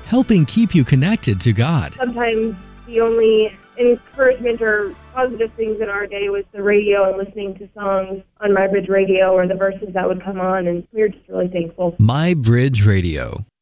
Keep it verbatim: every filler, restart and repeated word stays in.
helping keep you connected to God. Sometimes the only encouragement or positive things in our day was the radio and listening to songs on My Bridge Radio or the verses that would come on, and we were just really thankful. My Bridge Radio.